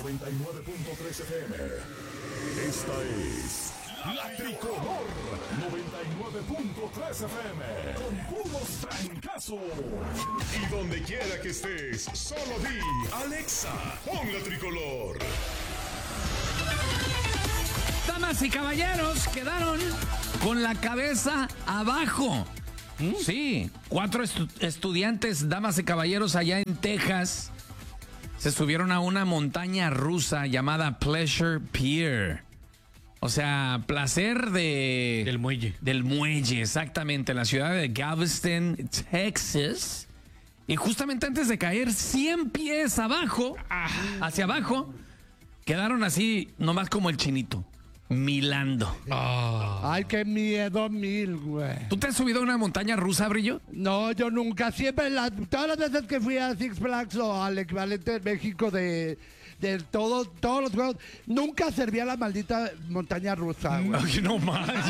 99.3 FM. Esta es La Tricolor 99.3 FM. Con puros trancazos. Y donde quiera que estés, solo di Alexa, pon La Tricolor. Damas y caballeros, quedaron con la cabeza abajo. Sí, 4 estudiantes, damas y caballeros, allá en Texas, se subieron a una montaña rusa llamada Pleasure Pier. O sea, placer Del muelle. Del muelle, exactamente, en la ciudad de Galveston, Texas. Y justamente antes de caer 100 pies abajo, hacia abajo, quedaron así, nomás como el chinito, milando. Ay, qué miedo, güey. ¿Tú te has subido a una montaña rusa, Brillo? No, yo nunca. Siempre, todas las veces que fui a Six Flags o al equivalente en México de todos los juegos, nunca servía la maldita montaña rusa, güey. Ay, no manches.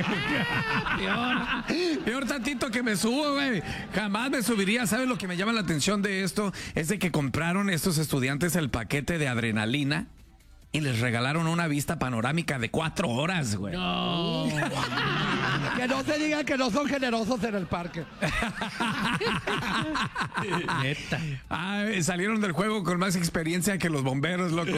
Peor tantito que me subo, güey. Jamás me subiría. ¿Sabes lo que me llama la atención de esto? Es de que compraron estos estudiantes el paquete de adrenalina y les regalaron una vista panorámica de 4 horas, güey. No. Que no se diga que no son generosos en el parque. Neta. Salieron del juego con más experiencia que los bomberos, loco.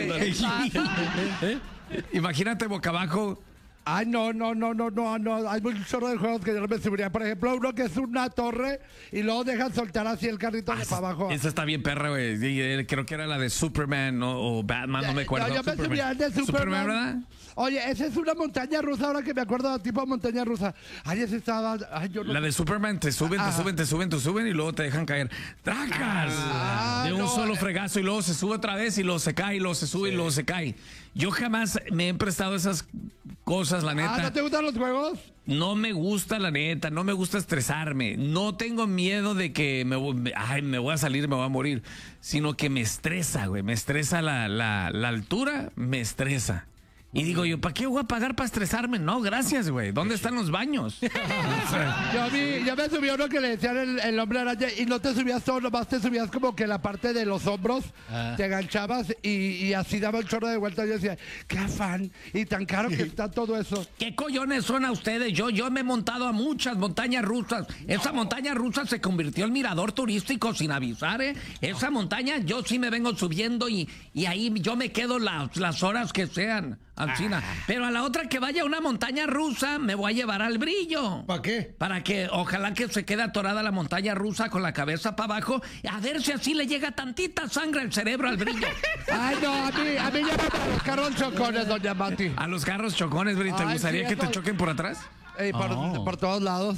Imagínate boca abajo. Ay, no. Hay muchos chorros de juegos que yo no me subiría. Por ejemplo, uno que es una torre y luego dejan soltar así el carrito de para abajo. Esa está bien perra, güey. Creo que era la de Superman o Batman, no me acuerdo. Yo me subía al de Superman, ¿verdad? Oye, esa es una montaña rusa, ahora que me acuerdo, tipo montaña rusa. Ay, esa estaba... Ay, yo no... La de Superman, te suben y luego te dejan caer. ¡Tracas! De un solo fregazo y luego se sube otra vez y luego se cae y luego se sube y luego se cae. Yo jamás me he prestado esas cosas, la neta. ¿No te gustan los juegos? No me gusta, la neta, no me gusta estresarme. No tengo miedo de que me voy a salir, me voy a morir. Sino que me estresa, güey. Me estresa la altura, me estresa. Y digo yo, ¿para qué voy a pagar para estresarme? No, gracias, güey. ¿Dónde están los baños? Yo me subí a uno que le decían el hombre araña y no te subías todo, nomás te subías como que la parte de los hombros, te enganchabas y así daba el chorro de vuelta. Yo decía, qué afán y tan caro que está todo eso. ¿Qué collones son a ustedes? Yo me he montado a muchas montañas rusas. Esa montaña rusa se convirtió en mirador turístico sin avisar, ¿eh? Esa montaña yo sí me vengo subiendo y ahí yo me quedo las horas que sean. Alcina. Pero a la otra que vaya a una montaña rusa, me voy a llevar al Brillo. ¿Para qué? Para que ojalá que se quede atorada la montaña rusa con la cabeza para abajo, a ver si así le llega tantita sangre al cerebro al Brillo. Ay, no, a mí llévame a los carros chocones, doña Mati. A los carros chocones, Brillo, ¿te gustaría que te choquen por atrás? Por todos lados.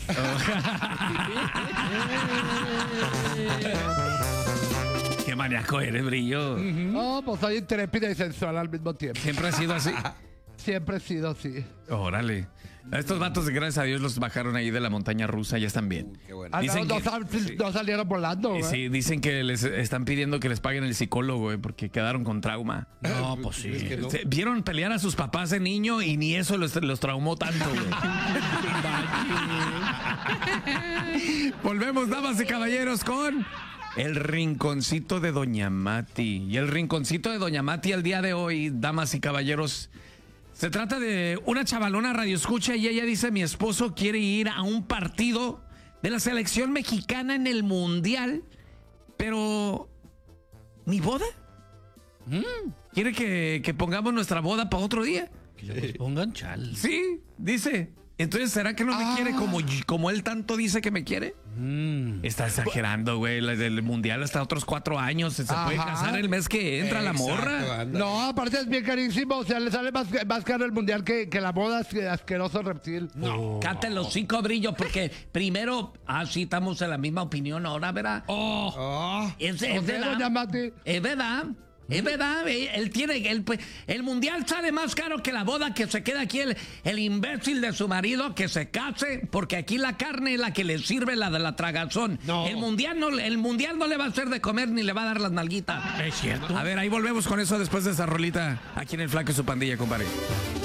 Qué maníaco eres, Brillo. No, pues soy intrépida y sensual al mismo tiempo. ¿Siempre ha sido así? Siempre he sido así. Órale. A estos vatos, gracias a Dios, los bajaron ahí de la montaña rusa, ya están bien. Qué bueno. Dicen No salieron volando, güey. Sí, dicen que les están pidiendo que les paguen el psicólogo, güey, porque quedaron con trauma. No, pues sí. Es que no. Vieron pelear a sus papás de niño y ni eso los traumó tanto, güey. Volvemos, damas y caballeros, con el rinconcito de Doña Mati. Y el rinconcito de Doña Mati al día de hoy, damas y caballeros, se trata de una chavalona radioescucha y ella dice: mi esposo quiere ir a un partido de la selección mexicana en el Mundial, pero ¿mi boda? ¿Quiere que pongamos nuestra boda para otro día? Que le pongan chal. Sí, dice. Entonces, ¿será que no me quiere como él tanto dice que me quiere? Está exagerando, güey. El mundial hasta otros 4 años. Se puede casar el mes que entra la morra. No, aparte es bien carísimo. O sea, le sale más caro el mundial que la boda. Asqueroso reptil. No. Cállate los 5, Brillo, porque primero, sí, estamos en la misma opinión ahora, ¿verdad? Es verdad. Es verdad. Es verdad, el mundial sale más caro que la boda, que se queda aquí el imbécil de su marido, que se case, porque aquí la carne es la que le sirve, la de la tragazón. No. El mundial no le va a hacer de comer ni le va a dar las nalguitas. Es cierto. A ver, ahí volvemos con eso después de esa rolita aquí en el Flaco y su pandilla, compadre.